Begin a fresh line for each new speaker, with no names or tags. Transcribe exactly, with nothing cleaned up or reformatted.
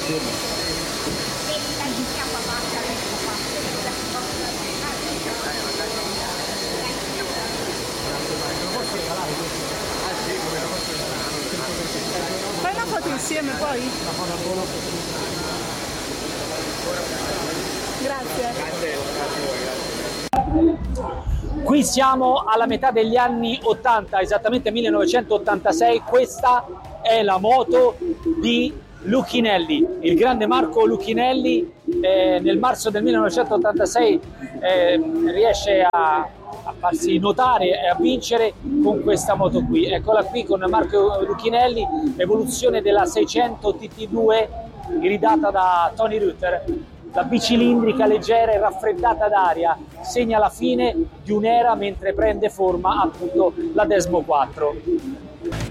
Fai una foto insieme poi? Grazie.
Qui siamo alla metà degli anni ottanta, esattamente millenovecentottantasei. Questa è la moto di Lucchinelli, il grande Marco Lucchinelli. Eh, nel marzo del millenovecentottantasei eh, riesce a, a farsi notare e a vincere con questa moto qui. Eccola qui con Marco Lucchinelli, evoluzione della seicento T T due gridata da Tony Rutter. La bicilindrica leggera e raffreddata d'aria segna la fine di un'era mentre prende forma appunto la Desmo quattro.